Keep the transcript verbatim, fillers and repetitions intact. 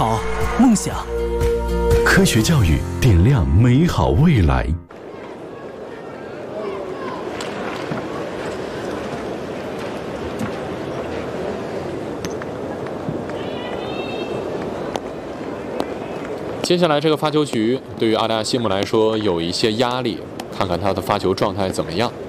好梦想。 科学教育点亮美好未来。 接下来这个发球局对于阿达西姆来说有一些压力，看看他的发球状态怎么样。